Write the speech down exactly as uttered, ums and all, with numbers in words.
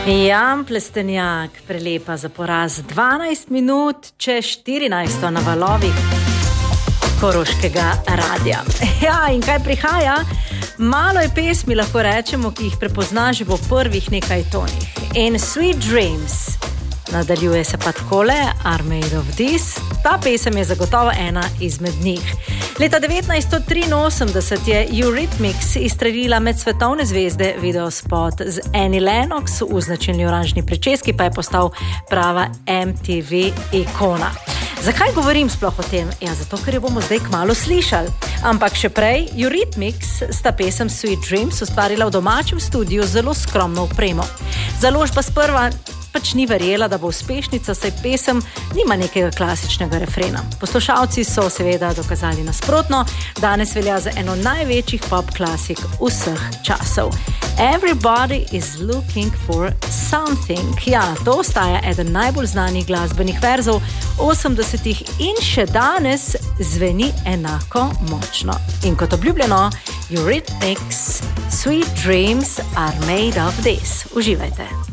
Jan Plestenjak, prelepa za poraz dvanajst minut, čez štirinajsto na valovih Koroškega radia. Ja, in kaj prihaja? Malo je pesmi, lahko rečemo, ki jih prepoznaš v prvih nekaj tonih. In Sweet Dreams. Nadaljuje se pa takole, Are Made of This. Ta pesem je zagotovo ena izmed njih. Leta devetnajststo triinosemdeset je Eurythmics izstrelila med svetovne zvezde videospot z Annie Lennox v značilni oranžni pričeski, pa je postal prava M T V ikona. Zakaj govorim sploh o tem? Ja, zato, ker jo bomo zdaj kmalu slišali. Ampak še prej, Eurythmics sta pesem Sweet Dreams ustvarila v domačem studiu z zelo skromno opremo. Založba sprva pač ni verjela, da bo uspešnica, saj pesem nima nekega klasičnega refrena. Poslušalci so seveda dokazali nasprotno, danes velja za eno največjih pop klasik vseh časov. Everybody is looking for something. Ja, to ostaja eden najbolj znanih glasbenih verzov osemdesetih in še danes zveni enako močno. In kot obljubljeno, Eurythmics, Sweet Dreams are made of this. Uživajte.